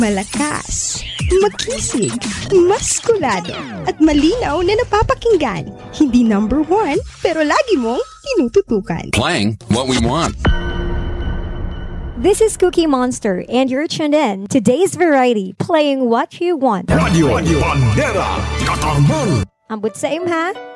Malakas, makisig, maskulado, at malinaw na napapakinggan. Hindi number one, pero lagi mong tinututukan. Playing what we want. This is Cookie Monster, and you're tuned in to Today's Variety, playing what you want. Radio Bandera Katarman. Ambot sa imha,